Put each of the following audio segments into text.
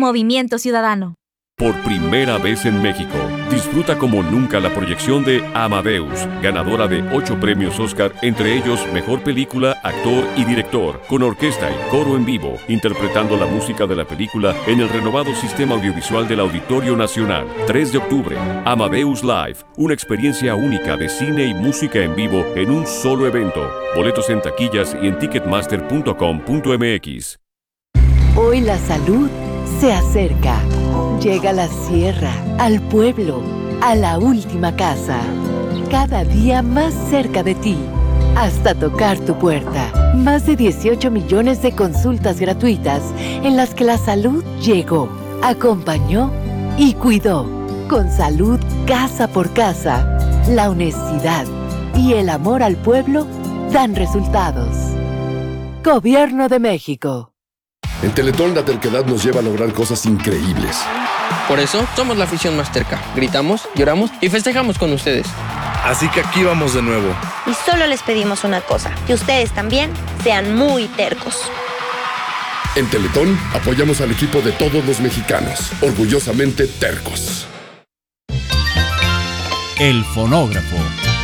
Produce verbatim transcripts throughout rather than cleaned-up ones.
Movimiento Ciudadano. Por primera vez en México, disfruta como nunca la proyección de Amadeus, ganadora de ocho premios Oscar, entre ellos Mejor Película, Actor y Director, con orquesta y coro en vivo, interpretando la música de la película en el renovado sistema audiovisual del Auditorio Nacional. tres de octubre, Amadeus Live, una experiencia única de cine y música en vivo en un solo evento. Boletos en taquillas y en ticketmaster punto com punto m x. Hoy la salud se acerca. Llega a la sierra, al pueblo, a la última casa. Cada día más cerca de ti, hasta tocar tu puerta. Más de dieciocho millones de consultas gratuitas en las que la salud llegó, acompañó y cuidó. Con salud casa por casa, la honestidad y el amor al pueblo dan resultados. Gobierno de México. En Teletón la terquedad nos lleva a lograr cosas increíbles. Por eso somos la afición más terca. Gritamos, lloramos y festejamos con ustedes. Así que aquí vamos de nuevo. Y solo les pedimos una cosa, que ustedes también sean muy tercos. En Teletón apoyamos al equipo de todos los mexicanos, orgullosamente tercos. El fonógrafo.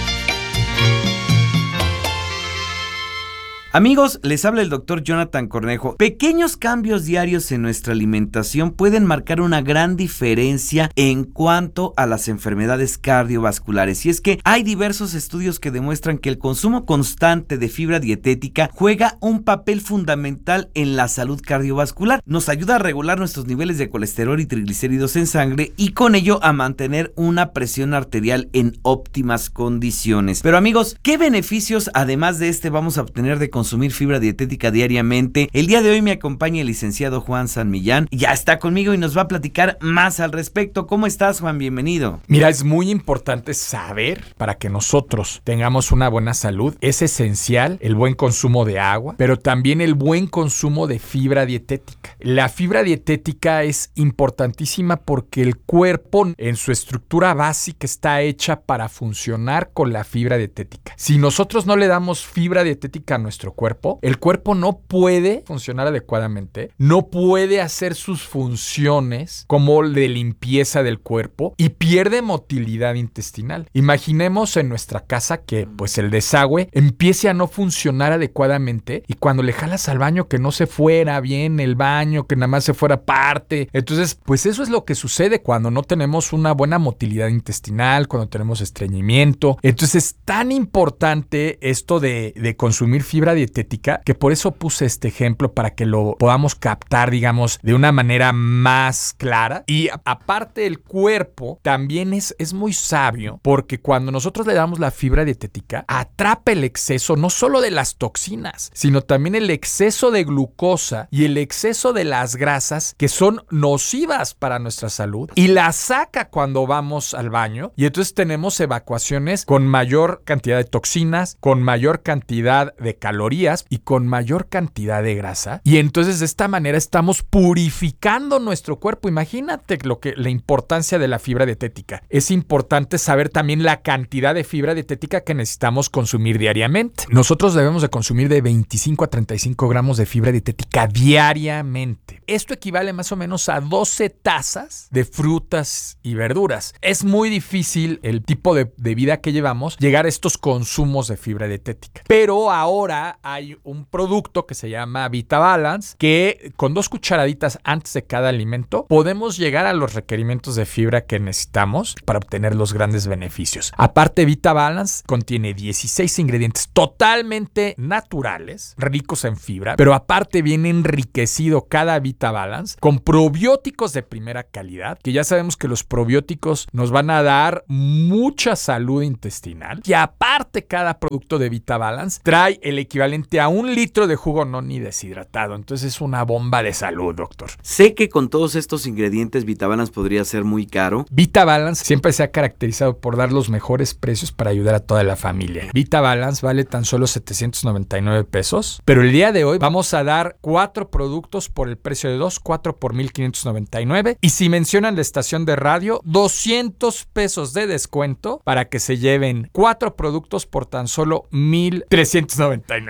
Amigos, les habla el doctor Jonathan Cornejo. Pequeños cambios diarios en nuestra alimentación pueden marcar una gran diferencia en cuanto a las enfermedades cardiovasculares. Y es que hay diversos estudios que demuestran que el consumo constante de fibra dietética juega un papel fundamental en la salud cardiovascular. Nos ayuda a regular nuestros niveles de colesterol y triglicéridos en sangre y con ello a mantener una presión arterial en óptimas condiciones. Pero amigos, ¿qué beneficios además de este vamos a obtener de consumir fibra dietética diariamente? El día de hoy me acompaña el licenciado Juan San Millán, ya está conmigo y nos va a platicar más al respecto. ¿Cómo estás, Juan? Bienvenido. Mira, es muy importante saber, para que nosotros tengamos una buena salud, es esencial el buen consumo de agua, pero también el buen consumo de fibra dietética. La fibra dietética es importantísima porque el cuerpo en su estructura básica está hecha para funcionar con la fibra dietética. Si nosotros no le damos fibra dietética a nuestro cuerpo, el cuerpo no puede funcionar adecuadamente, no puede hacer sus funciones como de limpieza del cuerpo y pierde motilidad intestinal. Imaginemos en nuestra casa que pues el desagüe empiece a no funcionar adecuadamente y cuando le jalas al baño que no se fuera bien el baño, que nada más se fuera parte. Entonces, pues eso es lo que sucede cuando no tenemos una buena motilidad intestinal, cuando tenemos estreñimiento. Entonces es tan importante esto de, de consumir fibra dietética, que por eso puse este ejemplo para que lo podamos captar, digamos, de una manera más clara. Y aparte el cuerpo también es, es muy sabio, porque cuando nosotros le damos la fibra dietética, atrapa el exceso no solo de las toxinas, sino también el exceso de glucosa y el exceso de las grasas que son nocivas para nuestra salud y la saca cuando vamos al baño. Y entonces tenemos evacuaciones con mayor cantidad de toxinas, con mayor cantidad de calorías y con mayor cantidad de grasa. Y entonces de esta manera estamos purificando nuestro cuerpo. Imagínate lo que, la importancia de la fibra dietética. Es importante saber también la cantidad de fibra dietética que necesitamos consumir diariamente. Nosotros debemos de consumir de veinticinco a treinta y cinco gramos de fibra dietética diariamente. Esto equivale más o menos a doce tazas de frutas y verduras. Es muy difícil el tipo de, de vida que llevamos llegar a estos consumos de fibra dietética. Pero ahora hay un producto que se llama VitaBalance que con dos cucharaditas antes de cada alimento podemos llegar a los requerimientos de fibra que necesitamos para obtener los grandes beneficios. Aparte, VitaBalance contiene dieciséis ingredientes totalmente naturales, ricos en fibra, pero aparte viene enriquecido cada VitaBalance con probióticos de primera calidad, que ya sabemos que los probióticos nos van a dar mucha salud intestinal. Y aparte, cada producto de VitaBalance trae el equivalente a un litro de jugo no ni deshidratado. Entonces es una bomba de salud, doctor. Sé que con todos estos ingredientes VitaBalance podría ser muy caro. VitaBalance siempre se ha caracterizado por dar los mejores precios para ayudar a toda la familia. VitaBalance vale tan solo setecientos noventa y nueve pesos, pero el día de hoy vamos a dar cuatro productos por el precio de dos, cuatro por mil quinientos noventa y nueve. Y si mencionan la estación de radio, doscientos pesos de descuento para que se lleven cuatro productos por tan solo mil trescientos noventa y nueve.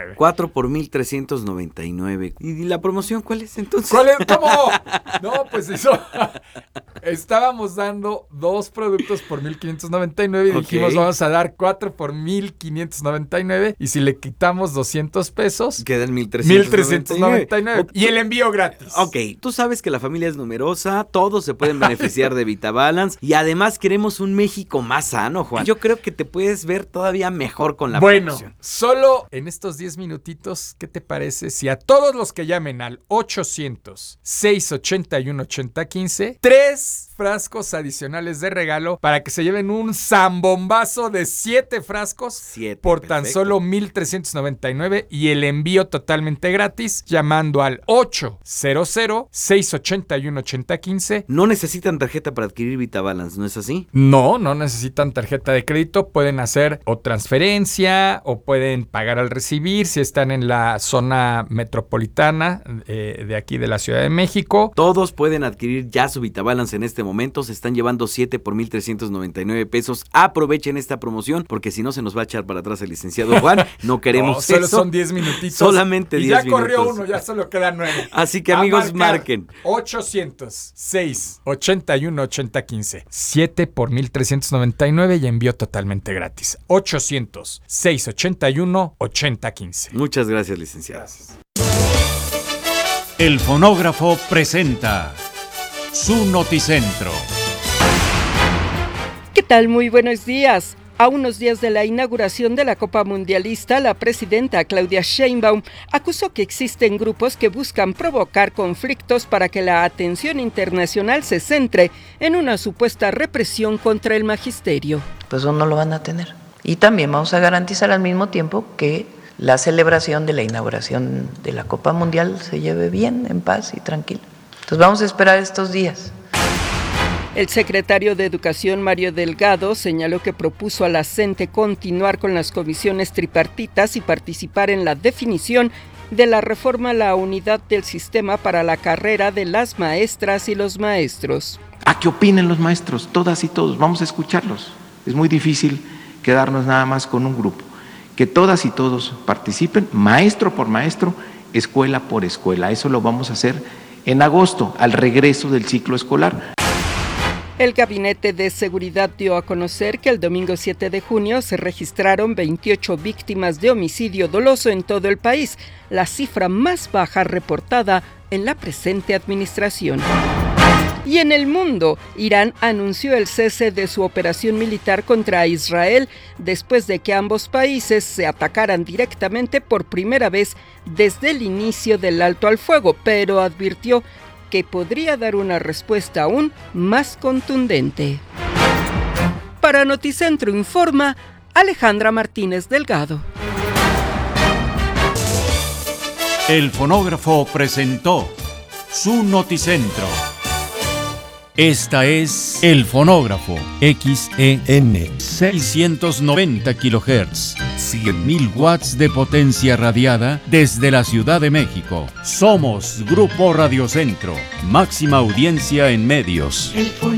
nueve. cuatro por mil trescientos noventa y nueve. ¿Y la promoción cuál es entonces? ¿Cuál es? ¿Cómo? No, pues eso. Estábamos dando dos productos por mil quinientos noventa y nueve y Ok. dijimos vamos a dar cuatro por mil quinientos noventa y nueve y si le quitamos doscientos pesos, Quedan mil trescientos noventa y nueve. Ok. Y el envío gratis. Ok, tú sabes que la familia es numerosa, todos se pueden beneficiar de VitaBalance y además queremos un México más sano, Juan. Yo creo que te puedes ver todavía mejor con la Bueno, promoción. solo en estos diez minutitos, ¿qué te parece si a todos los que llamen al ochocientos, seiscientos ochenta y uno, ochenta quince, tres frascos adicionales de regalo para que se lleven un zambombazo de siete frascos Siete, por tan perfecto. solo mil trescientos noventa y nueve y el envío totalmente gratis llamando al ochocientos, seiscientos ochenta y uno, ochenta quince? No necesitan tarjeta para adquirir VitaBalance, ¿no es así? No, no necesitan tarjeta de crédito, pueden hacer o transferencia o pueden pagar al recibir si están en la zona metropolitana eh, de aquí de la Ciudad de México. Todos pueden adquirir ya su VitaBalance en este momento. Se están llevando siete por mil trescientos noventa y nueve pesos. Aprovechen esta promoción porque si no se nos va a echar para atrás el licenciado Juan. No queremos No, solo eso. son diez minutitos. Solamente y diez ya corrió minutos. uno, ya solo quedan nueve. Así que A amigos, marcar marquen. ochocientos, seis, ochenta y uno, ochenta quince. siete por mil trescientos noventa y nueve y envío totalmente gratis. ochocientos, seiscientos ochenta y uno, ochenta quince. Muchas gracias, licenciado. El fonógrafo presenta su noticentro. ¿Qué tal? Muy buenos días. A unos días de la inauguración de la Copa Mundialista, la presidenta Claudia Sheinbaum acusó que existen grupos que buscan provocar conflictos para que la atención internacional se centre en una supuesta represión contra el magisterio. Pues eso no lo van a tener. Y también vamos a garantizar al mismo tiempo que la celebración de la inauguración de la Copa Mundial se lleve bien, en paz y tranquilo. Entonces vamos a esperar estos días. El secretario de Educación, Mario Delgado, señaló que propuso a la CENTE continuar con las comisiones tripartitas y participar en la definición de la reforma a la unidad del sistema para la carrera de las maestras y los maestros. ¿A qué opinen los maestros? Todas y todos, vamos a escucharlos. Es muy difícil quedarnos nada más con un grupo. Que todas y todos participen, maestro por maestro, escuela por escuela. Eso lo vamos a hacer en agosto, al regreso del ciclo escolar. El Gabinete de Seguridad dio a conocer que el domingo siete de junio se registraron veintiocho víctimas de homicidio doloso en todo el país, la cifra más baja reportada en la presente administración. Y en el mundo, Irán anunció el cese de su operación militar contra Israel después de que ambos países se atacaran directamente por primera vez desde el inicio del alto al fuego, pero advirtió que podría dar una respuesta aún más contundente. Para Noticentro informa Alejandra Martínez Delgado. El fonógrafo presentó su noticentro. Esta es El Fonógrafo, X E N, seiscientos noventa kilohertz, cien mil watts de potencia radiada desde la Ciudad de México. Somos Grupo Radio Centro, máxima audiencia en medios.